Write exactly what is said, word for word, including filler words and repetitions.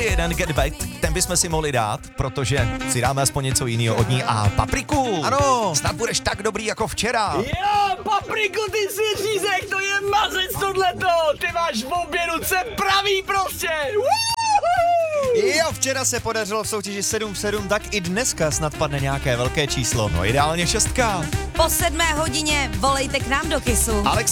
ještě jeden get back, ten bychom si mohli dát, protože si dáme aspoň něco jiného od ní. A Papriku, Ano. snad budeš tak dobrý jako včera. Jo, Papriku, ty jsi řízek, to je mazec tohleto, ty máš v obě ruce pravý prostě. Jo, včera se podařilo v soutěži sedm sedm, tak i dneska snad padne nějaké velké číslo. No ideálně šestka. Po sedmé hodině volejte k nám do Kissu. Alexa